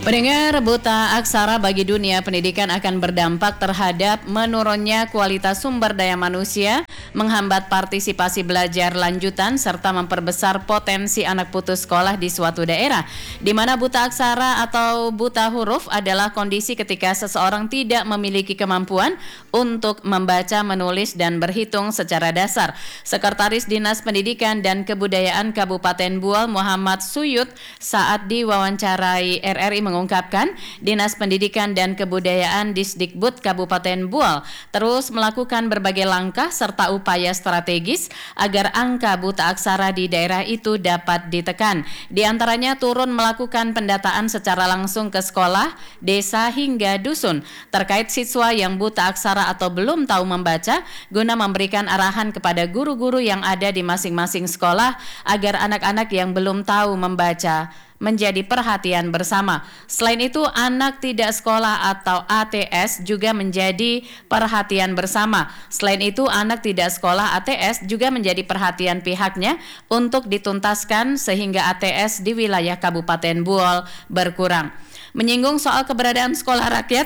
Pendengar, buta aksara bagi dunia pendidikan akan berdampak terhadap menurunnya kualitas sumber daya manusia, menghambat partisipasi belajar lanjutan, serta memperbesar potensi anak putus sekolah di suatu daerah, di mana buta aksara atau buta huruf adalah kondisi ketika seseorang tidak memiliki kemampuan untuk membaca, menulis, dan berhitung secara dasar. Sekretaris Dinas Pendidikan dan Kebudayaan Kabupaten Buol, Muhammad Suyut, saat diwawancarai RRI mengungkapkan Dinas Pendidikan dan Kebudayaan Disdikbud Kabupaten Buol terus melakukan berbagai langkah serta upaya strategis agar angka buta aksara di daerah itu dapat ditekan. Di antaranya turun melakukan pendataan secara langsung ke sekolah, desa hingga dusun terkait siswa yang buta aksara atau belum tahu membaca, guna memberikan arahan kepada guru-guru yang ada di masing-masing sekolah agar anak-anak yang belum tahu membaca menjadi perhatian bersama. Selain itu, anak tidak sekolah atau ATS juga menjadi perhatian bersama. Selain itu, anak tidak sekolah ATS juga menjadi perhatian pihaknya untuk dituntaskan sehingga ATS di wilayah Kabupaten Buol berkurang. Menyinggung soal keberadaan sekolah rakyat,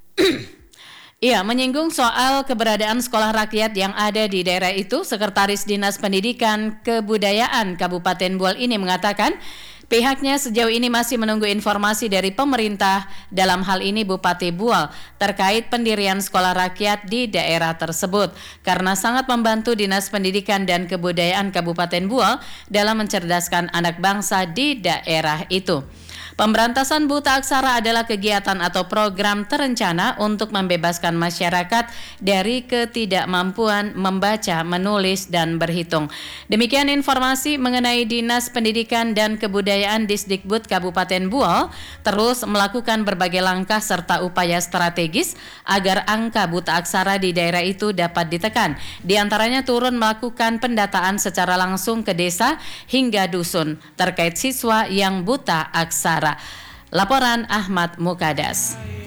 menyinggung soal keberadaan sekolah rakyat yang ada di daerah itu, Sekretaris Dinas Pendidikan Kebudayaan Kabupaten Buol ini mengatakan, pihaknya sejauh ini masih menunggu informasi dari pemerintah, dalam hal ini Bupati Buol, terkait pendirian sekolah rakyat di daerah tersebut, karena sangat membantu Dinas Pendidikan dan Kebudayaan Kabupaten Buol dalam mencerdaskan anak bangsa di daerah itu. Pemberantasan buta aksara adalah kegiatan atau program terencana untuk membebaskan masyarakat dari ketidakmampuan membaca, menulis, dan berhitung. Demikian informasi mengenai Dinas Pendidikan dan Kebudayaan Disdikbud Kabupaten Buol terus melakukan berbagai langkah serta upaya strategis agar angka buta aksara di daerah itu dapat ditekan. Di antaranya turun melakukan pendataan secara langsung ke desa hingga dusun terkait siswa yang buta aksara. Laporan Ahmad Mukadas.